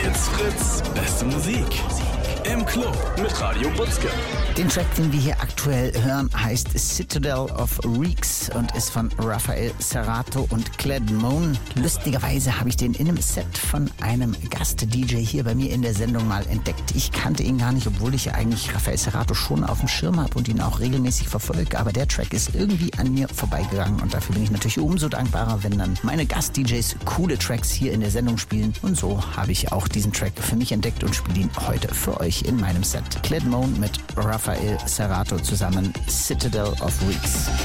It's Fritz, beste Musik. Im Club mit Radio Butzke. Den Track, den wir hier aktuell hören, heißt Citadel of Reeks und ist von Raphael Cerato und Cled Moan. Lustigerweise habe ich den in einem Set von einem Gast-DJ hier bei mir in der Sendung mal entdeckt. Ich kannte ihn gar nicht, obwohl ich ja eigentlich Raphael Cerato schon auf dem Schirm habe und ihn auch regelmäßig verfolge. Aber der Track ist irgendwie an mir vorbeigegangen und dafür bin ich natürlich umso dankbarer, wenn dann meine Gast-DJs coole Tracks hier in der Sendung spielen. Und so habe ich auch diesen Track für mich entdeckt und spiele ihn heute für euch in meinem Set. Cled Moan mit Raphael Cerato zusammen, Citadel of Reeks.